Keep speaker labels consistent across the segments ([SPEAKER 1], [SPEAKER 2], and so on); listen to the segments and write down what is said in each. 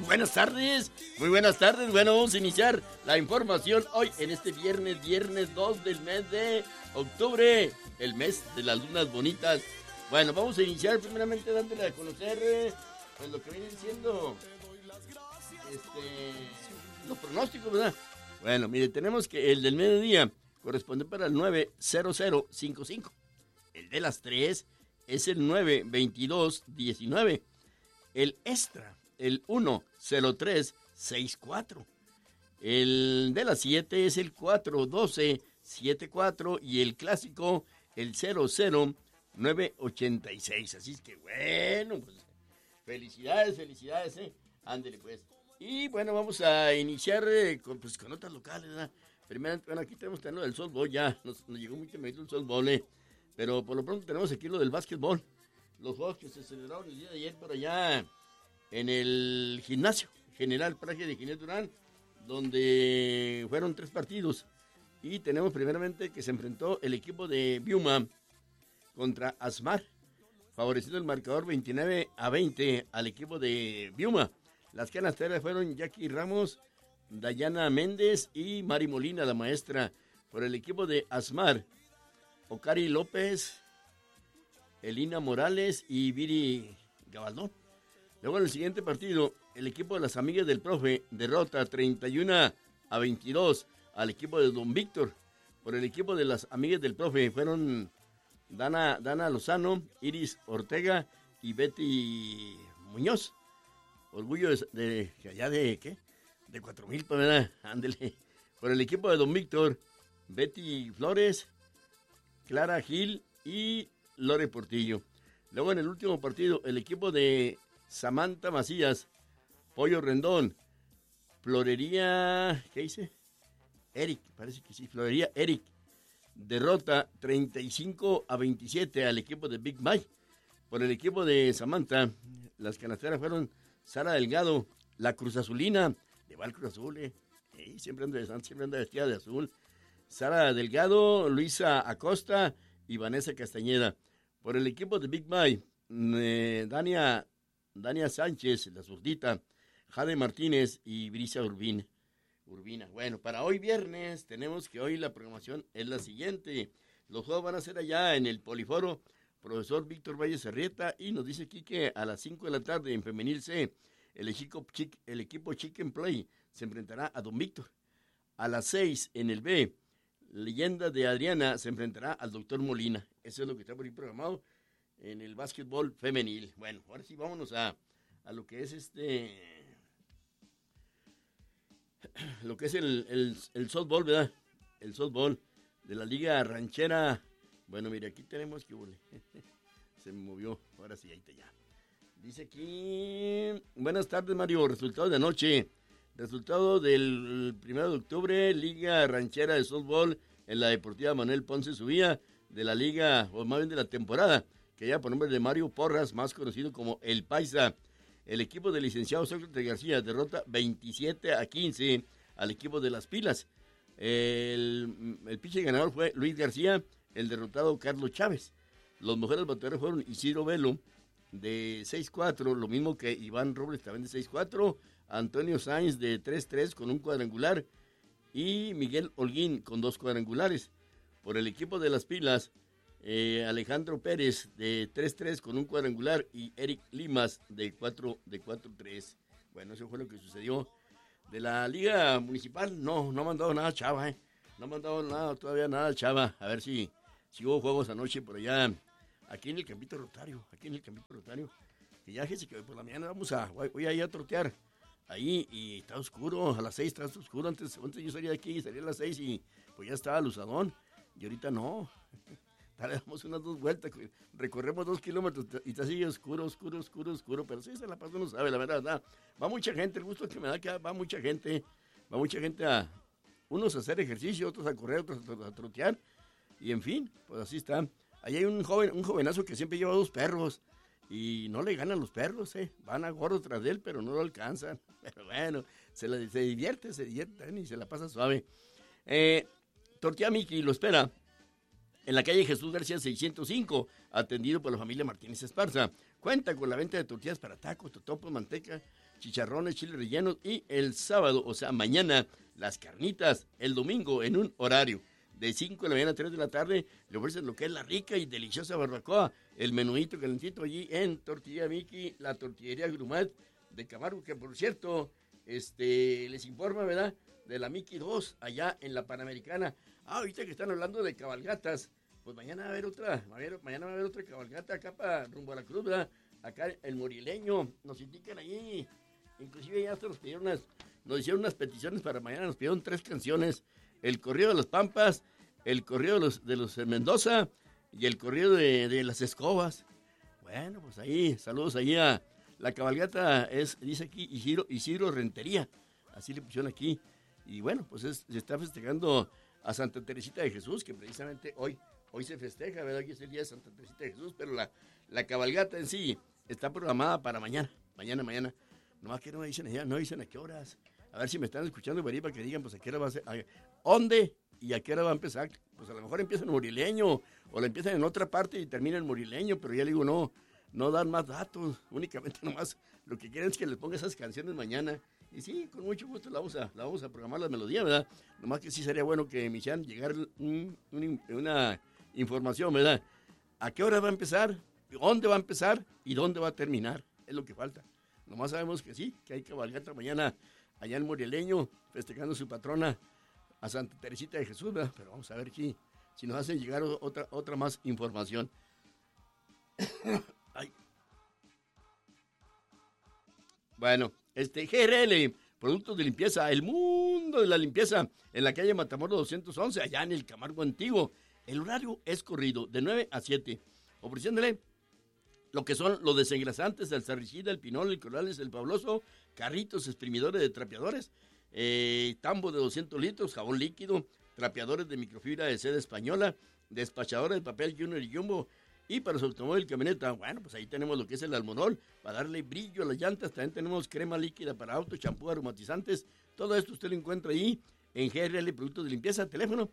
[SPEAKER 1] buenas tardes. Muy buenas tardes. Bueno, vamos a iniciar la información hoy en este viernes 2 del mes de octubre, el mes de las lunas bonitas. Bueno, vamos a iniciar primeramente dándole a conocer pues lo que vienen siendo los pronósticos, ¿verdad? Bueno, mire, tenemos que el del mediodía corresponde para el 90055. El de las 3 es el 92219. El extra, el 10364. El de las 7 es el 41274 y el clásico, el 00986. Así es que bueno, pues felicidades, ándele pues. Y bueno, vamos a iniciar con notas locales, ¿verdad? Primero, bueno, aquí tenemos lo del softball, ya nos llegó muy tempranito el softball, pero por lo pronto tenemos aquí lo del básquetbol. Los juegos que se celebraron el día de ayer por allá en el gimnasio General Praje de Ginés Durán, donde fueron 3 partidos. Y tenemos primeramente que se enfrentó el equipo de Biuma contra Asmar, favoreciendo el marcador 29-20 al equipo de Biuma. Las canasteras fueron Jackie Ramos, Dayana Méndez y Mari Molina, la maestra. Por el equipo de Asmar, Ocari López, Elina Morales y Viri Gabaldón. Luego en el siguiente partido, el equipo de las amigas del profe derrota 31-22 al equipo de Don Víctor. Por el equipo de las amigas del profe fueron Dana Lozano, Iris Ortega y Betty Muñoz. Orgullo de allá de, ¿qué? De 4,000, ¿verdad? Ándele. Por el equipo de Don Víctor, Betty Flores, Clara Gil y Lore Portillo. Luego en el último partido, el equipo de Samantha Macías, Pollo Rendón, Florería, ¿qué dice? Eric, parece que sí, Florería Eric, derrota 35-27 al equipo de Big Mike. Por el equipo de Samantha, las canasteras fueron Sara Delgado, la Cruz Azulina, le va el Cruz Azul, siempre anda vestida de azul. Sara Delgado, Luisa Acosta y Vanessa Castañeda. Por el equipo de Big Mike, Dania Sánchez, la zurdita, Jade Martínez y Brisa Urbina. Bueno, para hoy viernes tenemos que hoy la programación es la siguiente. Los juegos van a ser allá en el Poliforo Profesor Víctor Valle Sarrieta, y nos dice aquí que a las 5 de la tarde en Femenil C, el equipo Chicken Play se enfrentará a Don Víctor. A las 6 en el B, Leyenda de Adriana se enfrentará al Doctor Molina. Eso es lo que está por ahí programado en el básquetbol femenil. Bueno, ahora sí vámonos a lo que es lo que es el softball, ¿verdad? El softball de la Liga Ranchera. Bueno, mire, aquí tenemos que se me movió, ahora sí, ahí está ya. Dice aquí, buenas tardes Mario, resultados de anoche. Resultado del 1 de octubre, Liga Ranchera de Softball en la Deportiva Manuel Ponce Subía, de la Liga, o más bien de la temporada, que lleva por nombre de Mario Porras, más conocido como El Paisa. El equipo del licenciado Sócrates García derrota 27-15 al equipo de Las Pilas. El pitcher ganador fue Luis García, el derrotado Carlos Chávez. Los mejores bateadores fueron Isidro Velo, de 6-4, lo mismo que Iván Robles, también de 6-4, Antonio Sáenz de 3-3 con un cuadrangular y Miguel Holguín con 2 cuadrangulares. Por el equipo de Las Pilas, Alejandro Pérez de 3-3 con un cuadrangular y Eric Limas de 4-3. Bueno, eso fue lo que sucedió. De la Liga Municipal, no ha mandado nada Chava, No ha mandado todavía nada Chava. A ver si hubo juegos anoche por allá, aquí en el Campito Rotario, que ya fíjese que por la mañana voy a ir a trotear ahí y está oscuro, a las 6 está oscuro, antes yo salía de aquí, salía a las 6 y pues ya estaba luzadón, y ahorita no, damos unas 2 vueltas, recorremos 2 kilómetros y está así oscuro, pero sí se la pasa, uno sabe, la verdad, va mucha gente, el gusto que me da que va mucha gente a, unos a hacer ejercicio, otros a correr, otros a trotear, y en fin, pues así está. Ahí hay un jovenazo que siempre lleva 2 perros y no le ganan los perros, van a gordo tras de él, pero no lo alcanzan. Pero bueno, se divierte y se la pasa suave. Tortilla Miki lo espera en la calle Jesús García 605, atendido por la familia Martínez Esparza. cuenta con la venta de tortillas para tacos, totopos, manteca, chicharrones, chiles rellenos y el sábado, o sea, mañana, las carnitas, el domingo en un horario de 5 de la mañana a 3 de la tarde, le ofrecen lo que es la rica y deliciosa barbacoa, el menudito calentito allí en Tortilla Miki, la tortillería Grumat de Camargo, que por cierto, les informa, ¿verdad?, de la Miki 2, allá en la Panamericana. Ahorita que están hablando de cabalgatas, pues mañana va a haber otra, mañana va a haber otra cabalgata acá para rumbo a la Cruz, ¿verdad? Acá el Morileño, nos indican ahí, inclusive ya hasta nos hicieron unas peticiones para mañana, nos pidieron 3 canciones, el corrido de los Pampas, el corrido de los Mendoza y el corrido de las Escobas. Bueno, pues ahí, saludos ahí a la cabalgata, dice aquí Isidro Rentería, así le pusieron aquí, y bueno, pues se está festejando a Santa Teresita de Jesús, que precisamente hoy se festeja, ¿verdad? Hoy es el día de Santa Teresita de Jesús, pero la cabalgata en sí está programada para mañana. Nomás que no dicen a qué horas. A ver si me están escuchando para que digan, pues a qué hora va a ser, dónde y a qué hora va a empezar. Pues a lo mejor empieza en Morileño, o la empiezan en otra parte y termina en Morileño, pero ya le digo, no dan más datos, únicamente nomás lo que quieren es que les ponga esas canciones mañana. Y sí, con mucho gusto la vamos a programar las melodías, ¿verdad? Nomás que sí sería bueno que me hicieran llegar una información, ¿verdad? ¿A qué hora va a empezar? ¿Dónde va a empezar? ¿Y dónde va a terminar? Es lo que falta. Nomás sabemos que sí, que hay cabalgata mañana allá en Morileño, festejando su patrona a Santa Teresita de Jesús, ¿verdad? Pero vamos a ver si nos hacen llegar otra más información. Ay. Bueno, GRL, productos de limpieza, el mundo de la limpieza, en la calle Matamoros 211, allá en el Camargo Antiguo. El horario es corrido, de 9 a 7, ofreciéndole lo que son los desengrasantes, el sarricida, el pinol, el corales, el pabloso, carritos, exprimidores de trapeadores, tambo de 200 litros, jabón líquido, trapeadores de microfibra de seda española, despachadores de papel Junior y Jumbo, y para su automóvil camioneta, bueno, pues ahí tenemos lo que es el Almonol, para darle brillo a las llantas. También tenemos crema líquida para autos, champú, aromatizantes. Todo esto usted lo encuentra ahí en GRL Productos de Limpieza. Teléfono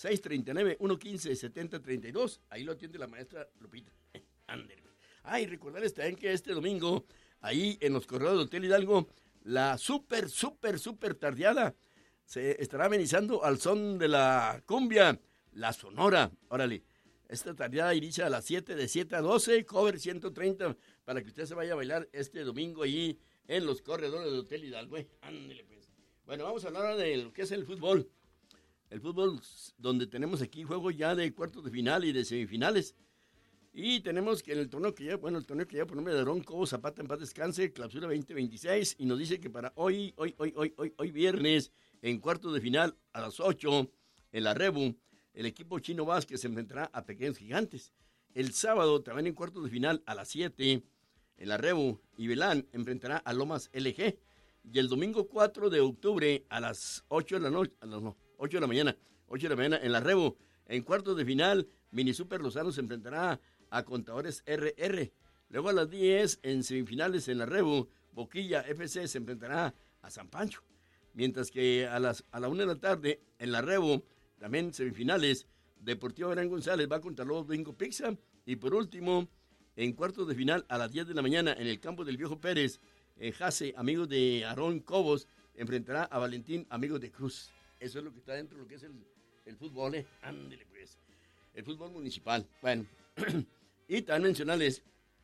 [SPEAKER 1] 639-115-7032. Ahí lo atiende la maestra Lupita. Ándale. Y recordarles también que este domingo, ahí en los corredores del Hotel Hidalgo, la súper tardeada se estará amenizando al son de la cumbia, la Sonora. Órale. Esta tardeada inicia a las 7, de 7 a 12, cover 130, para que usted se vaya a bailar este domingo ahí en los corredores del Hotel Hidalgo. Ándale pues. Bueno, vamos a hablar de lo que es el fútbol. El fútbol donde tenemos aquí juegos ya de cuartos de final y de semifinales. Y tenemos que el torneo que lleva por nombre de Aarón Cobo Zapata, en paz descanse, clausura 2026, y nos dice que para hoy viernes, en cuartos de final, a las 8, en la Rebu, el equipo Chino Vázquez se enfrentará a Pequeños Gigantes. El sábado, también en cuartos de final, a las 7, en la Rebu, Ibelán enfrentará a Lomas LG. Y el domingo 4 de octubre, a las 8 de la noche, 8 de la mañana, en la Rebu, en cuartos de final, Mini Super Lozano se enfrentará a Contadores RR. Luego a las 10, en semifinales, en la Rebu, Boquilla FC se enfrentará a San Pancho. Mientras que a la 1 de la tarde, en la Rebu, también semifinales, Deportivo Verán González va contra Lobos Bingo Pizza. Y por último, en cuartos de final, a las 10 de la mañana, en el campo del Viejo Pérez, Jase, amigos de Aarón Cobos, enfrentará a Valentín, amigos de Cruz. Eso es lo que está dentro de lo que es el fútbol, Ándele pues. El fútbol municipal. Bueno, y también mencionarles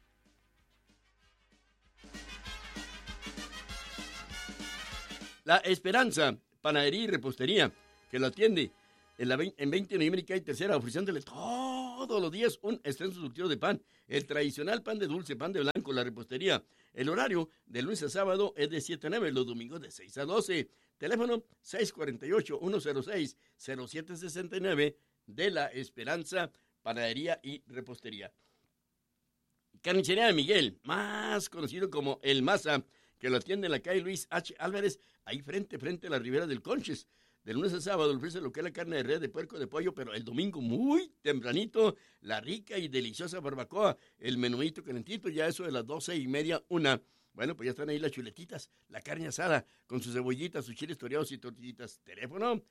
[SPEAKER 1] La Esperanza, panadería y repostería, que lo atiende en 20 de noviembre y tercera, ofreciéndole todos los días un extenso surtido de pan, el tradicional pan de dulce, pan de blanco, la repostería. El horario de lunes a sábado es de 7 a 9, los domingos de 6 a 12. Teléfono 648-106-0769 de La Esperanza, panadería y repostería. Carnicería de Miguel, más conocido como El Maza, que lo atiende en la calle Luis H. Álvarez, ahí frente a la Ribera del Conches. De lunes a sábado ofrece lo que es la carne de res, de puerco, de pollo, pero el domingo muy tempranito, la rica y deliciosa barbacoa, el menudito calentito, ya eso de las 12:30, 1. Bueno, pues ya están ahí las chuletitas, la carne asada, con sus cebollitas, sus chiles toreados y tortillitas. Teléfono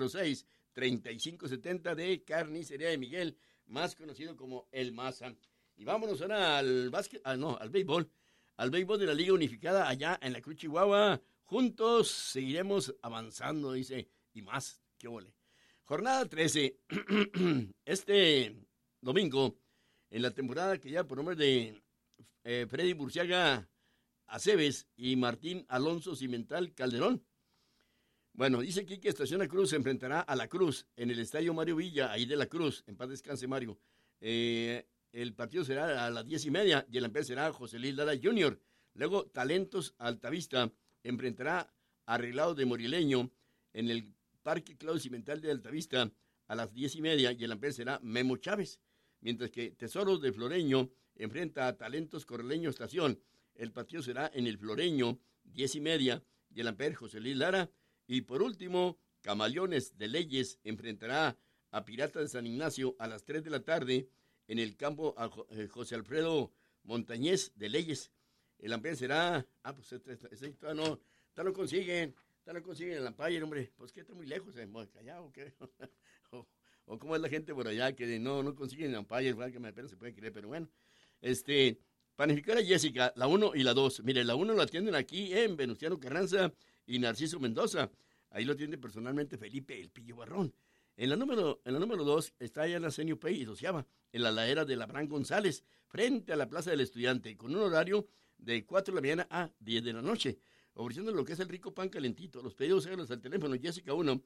[SPEAKER 1] 648-106-3570 de Carnicería de Miguel, más conocido como El Maza. Y vámonos ahora al básquet, al béisbol. Al béisbol de la Liga Unificada allá en la Cruz Chihuahua. Juntos seguiremos avanzando, dice, y más, qué ole. Jornada 13, este domingo, en la temporada que ya por nombre de Freddy Burciaga Aceves y Martín Alonso Cimental Calderón. Bueno, dice aquí que Estación Cruz se enfrentará a La Cruz en el Estadio Mario Villa, ahí de La Cruz, en paz descanse Mario. El partido será a las 10:30 y el ampere será José Luis Lara Jr. Luego, Talentos Altavista enfrentará a Arreglado de Morileño en el Parque Claudio Cimental de Altavista a las 10:30 y el ampere será Memo Chávez. Mientras que Tesoros de Floreño enfrenta a Talentos Correleño Estación. El partido será en el Floreño, 10:30 y el ampere José Luis Lara. Y por último, Camaleones de Leyes enfrentará a Pirata de San Ignacio a las 3 de la tarde en el campo a José Alfredo Montañez de Leyes. El ampere será, pues todavía no consiguen el ampere, hombre, pues que está muy lejos, callado, ¿qué? o cómo es la gente por allá que no consiguen el ampere, que me apenas se puede creer, pero bueno, Panificadora Jessica, la 1 y la 2, mire, la 1 la atienden aquí en Venustiano Carranza y Narciso Mendoza, ahí lo atiende personalmente Felipe El Pillo Barrón. En la número 2 está allá la Senio Pay y Doceava, en la ladera de Abraham González, frente a la Plaza del Estudiante, con un horario de 4 de la mañana a 10 de la noche, ofreciendo lo que es el rico pan calentito. Los pedidos háganlos al teléfono Jessica 1,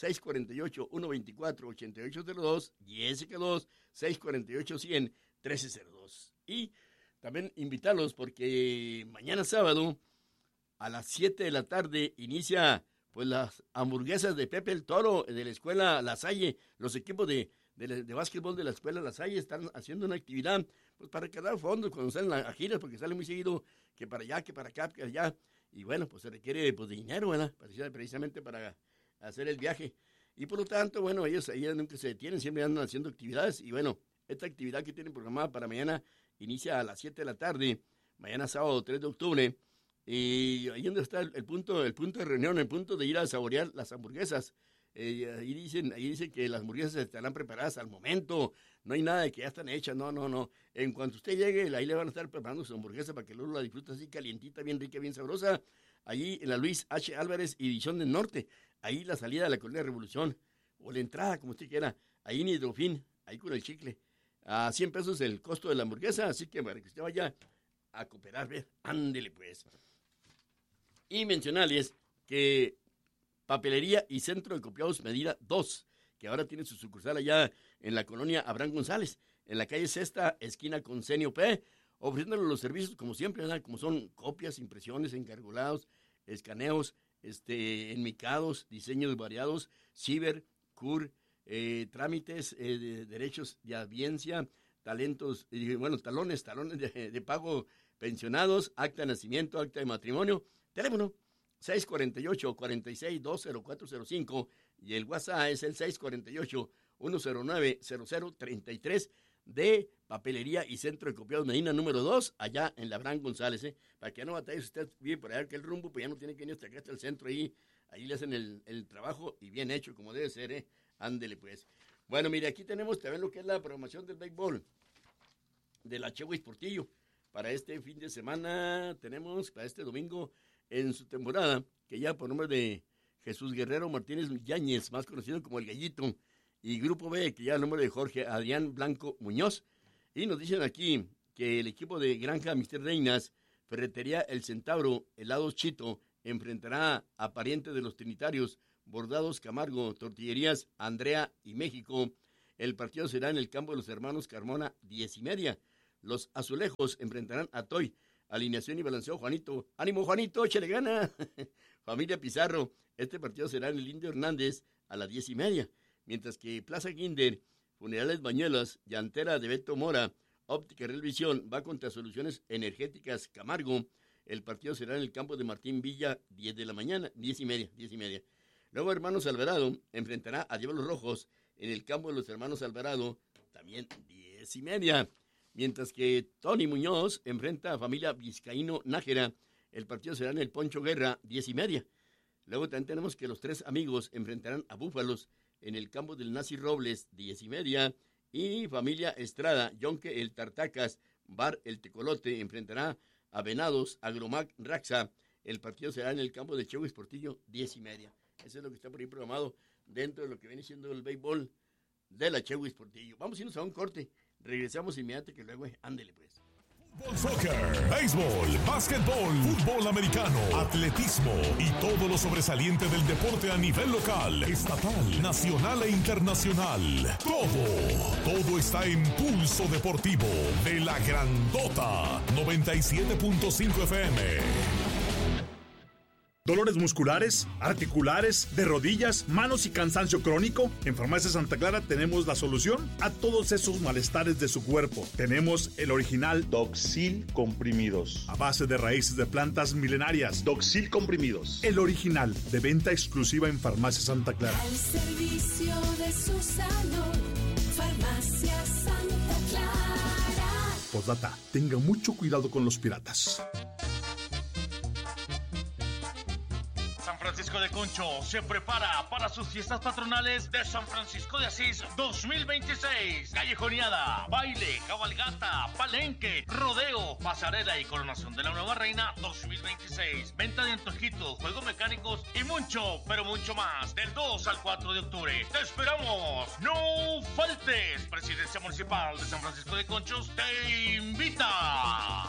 [SPEAKER 1] 648-124-8802, Jessica 2, 648-100, 1302. Y también invitarlos porque mañana sábado a las 7 de la tarde inicia pues las hamburguesas de Pepe el Toro de la escuela La Salle. Los equipos de básquetbol de la escuela La Salle están haciendo una actividad pues para recaudar fondos cuando salen a giras, porque sale muy seguido que para allá, que para acá, que allá. Y bueno, pues se requiere pues de dinero, ¿verdad? Precisamente para hacer el viaje. Y por lo tanto, bueno, ellos nunca se detienen, siempre andan haciendo actividades. Y bueno, esta actividad que tienen programada para mañana inicia a las 7 de la tarde, mañana sábado 3 de octubre. Y ahí donde está el punto de reunión, el punto de ir a saborear las hamburguesas. Ahí dicen que las hamburguesas estarán preparadas al momento, no hay nada de que ya están hechas, no. En cuanto usted llegue, ahí le van a estar preparando su hamburguesa para que luego la disfrute así calientita, bien rica, bien sabrosa. Allí en la Luis H. Álvarez y División del Norte, ahí la salida de la Colonia Revolución, o la entrada, como usted quiera, ahí en Hidrofín, ahí con el chicle. A 100 pesos el costo de la hamburguesa, así que para que usted vaya a cooperar, ¿ver? Ándele pues. Y mencionarles que Papelería y Centro de Copiados Medida 2, que ahora tiene su sucursal allá en la colonia Abraham González, en la calle Sexta, esquina con Senio P, ofreciéndole los servicios como siempre, ¿verdad? Como son copias, impresiones, encargolados, escaneos, enmicados, diseños variados, ciber, CUR, trámites, derechos de audiencia, talentos, talones de pago pensionados, acta de nacimiento, acta de matrimonio, teléfono 648-46-20405 y el WhatsApp es el 648-109-0033 de Papelería y Centro de Copiados Medina número 2, allá en la Abraham González, para que no batalle, si usted vive por allá que el rumbo, pues ya no tiene que venir hasta acá, hasta el centro, ahí le hacen el trabajo y bien hecho, como debe ser, ándele pues. Bueno, mire, aquí tenemos también lo que es la programación del béisbol de la Chehuis Portillo. Para este fin de semana tenemos, para este domingo, en su temporada, que ya por nombre de Jesús Guerrero Martínez Yáñez, más conocido como El Gallito, y Grupo B, que ya el nombre de Jorge Adrián Blanco Muñoz. Y nos dicen aquí que el equipo de Granja Mister Reinas, Ferretería El Centauro, Helados Chito, enfrentará a Parientes de los Trinitarios, Bordados Camargo, Tortillerías Andrea y México. El partido será en el campo de los hermanos Carmona, 10:30. Los Azulejos enfrentarán a Toy. Alineación y balanceo, Juanito. ¡Ánimo, Juanito! ¡Échale gana! Familia Pizarro. Este partido será en el Indio Hernández a las 10:30. Mientras que Plaza Guinder, Funerales Bañuelas, Llantera de Beto Mora, Óptica Real Visión, va contra Soluciones Energéticas Camargo. El partido será en el campo de Martín Villa, 10 de la mañana, 10:30. Luego Hermanos Alvarado enfrentará a Diablos Rojos en el campo de los Hermanos Alvarado, también 10:30. Mientras que Tony Muñoz enfrenta a Familia Vizcaíno Nájera. El partido será en el Poncho Guerra, 10:30. Luego también tenemos que los Tres Amigos enfrentarán a Búfalos en el campo del Nazi Robles, 10:30. Y familia Estrada, Yonque el Tartacas, Bar el Tecolote enfrentará a Venados, Agromac Raxa. El partido será en el campo de Chehuis Portillo, 10:30. Eso es lo que está por ahí programado dentro de lo que viene siendo el béisbol de la Chehuis Portillo. Vamos a irnos a un corte. Regresamos inmediatamente que luego ándele pues.
[SPEAKER 2] Fútbol, soccer, béisbol, básquetbol, fútbol americano, atletismo y todo lo sobresaliente del deporte a nivel local, estatal, nacional e internacional. Todo está en Pulso Deportivo de la Grandota 97.5 FM.
[SPEAKER 3] ¿Dolores musculares, articulares, de rodillas, manos y cansancio crónico? En Farmacia Santa Clara tenemos la solución a todos esos malestares de su cuerpo. Tenemos el original Doxil Comprimidos, a base de raíces de plantas milenarias. Doxil Comprimidos, el original, de venta exclusiva en Farmacia Santa Clara.
[SPEAKER 4] Al servicio de su salud, Farmacia Santa Clara.
[SPEAKER 3] Postdata, tenga mucho cuidado con los piratas.
[SPEAKER 5] San Francisco de Concho se prepara para sus fiestas patronales de San Francisco de Asís 2026. Callejoneada, baile, cabalgata, palenque, rodeo, pasarela y coronación de la nueva reina 2026. Venta de antojitos, juegos mecánicos y mucho, pero mucho más. Del 2 al 4 de octubre. ¡Te esperamos! ¡No faltes! Presidencia Municipal de San Francisco de Conchos te invita.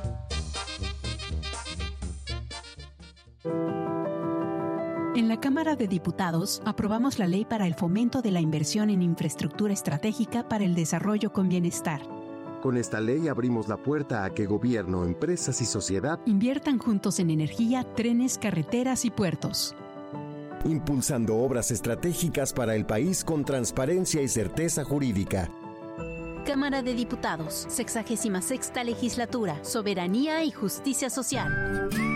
[SPEAKER 6] En la Cámara de Diputados aprobamos la ley para el fomento de la inversión en infraestructura estratégica para el desarrollo con bienestar.
[SPEAKER 7] Con esta ley abrimos la puerta a que gobierno, empresas y sociedad
[SPEAKER 6] inviertan juntos en energía, trenes, carreteras y puertos.
[SPEAKER 7] Impulsando obras estratégicas para el país con transparencia y certeza jurídica.
[SPEAKER 8] Cámara de Diputados, 66ª Legislatura, Soberanía y Justicia Social.